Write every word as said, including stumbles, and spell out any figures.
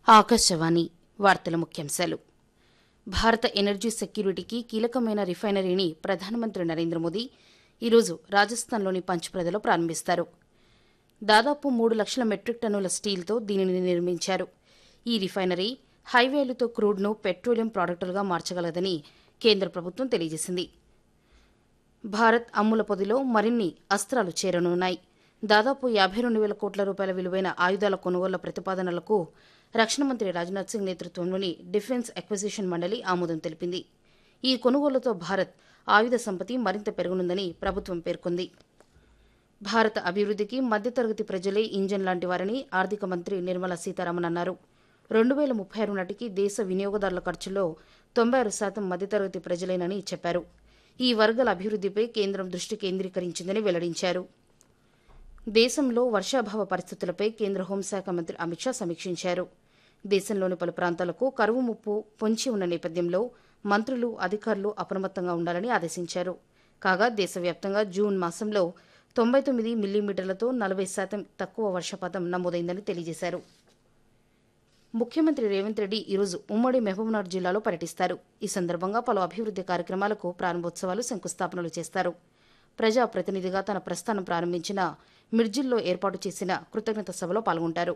ఆకాశవాణి వార్తల ముఖ్యాంశాలు. భారత ఎనర్జీ సెక్యూరిటీకి కీలకమైన రిఫైనరీని ప్రధానమంత్రి నరేంద్ర మోదీ ఈరోజు రాజస్థాన్లోని పంచ్ప్రదలో ప్రారంభిస్తారు. దాదాపు మూడు లక్షల మెట్రిక్ టన్నుల స్టీల్తో దీనిని నిర్మించారు. ఈ రిఫైనరీ హైవేలుతో క్రూడ్ను పెట్రోలియం ప్రాడక్టులుగా మార్చగలదని కేంద్ర ప్రభుత్వం తెలియజేసింది. భారత్ అమ్ముల పొదిలో మరిన్ని అస్త్రాలు చేరనున్నాయి. దాదాపు యాభై రెండు వేల కోట్ల రూపాయల విలువైన ఆయుధాల కొనుగోళ్ల ప్రతిపాదనలకు రక్షణ మంత్రి రాజ్నాథ్ సింగ్ నేతృత్వంలోని డిఫెన్స్ అక్విజిషన్ మండలి ఆమోదం తెలిపింది. ఈ కొనుగోళ్లతో భారత్ ఆయుధ సంపత్తి మరింత పెరగనుందని ప్రభుత్వం పేర్కొంది. భారత అభివృద్ధికి మధ్యతరగతి ప్రజలే ఇంజన్ లాంటి వారని ఆర్థిక మంత్రి నిర్మలా సీతారామన్ అన్నారు. రెండు వేల ముప్పై ఆరు నాటికి దేశ వినియోగదారుల ఖర్చులో తొంభై ఆరు శాతం మధ్యతరగతి ప్రజలేనని చెప్పారు. ఈ వర్గాల అభివృద్ధిపై కేంద్రం దృష్టి కేంద్రీకరించిందని వెల్లడించారు. దేశంలో వర్షాభావ పరిస్థితులపై కేంద్ర హోంశాఖ మంత్రి అమిత్ షా సమీక్షించారు. దేశంలోని పలు ప్రాంతాలకు కరువు ముప్పు పొంచి ఉన్న నేపథ్యంలో మంత్రులు, అధికారులు అప్రమత్తంగా ఉండాలని ఆదేశించారు. కాగా దేశవ్యాప్తంగా జూన్ మాసంలో తొంభై తొమ్మిది మిల్లీమీటర్లతో నలభై శాతం తక్కువ వర్షపాతం నమోదైందని తెలియజేశారు. ముఖ్యమంత్రి రేవంత్ రెడ్డి ఈరోజు ఉమ్మడి మహబూబ్నగర్ జిల్లాలో పర్యటిస్తారు. ఈ సందర్భంగా పలు అభివృద్ది కార్యక్రమాలకు ప్రారంభోత్సవాలు, శంకుస్థాపనలు చేస్తారు. ప్రజాప్రతినిధిగా తన ప్రస్థానం ప్రారంభించిన మిర్జిల్లో ఏర్పాటు చేసిన కృతజ్ఞత సభలో పాల్గొంటారు.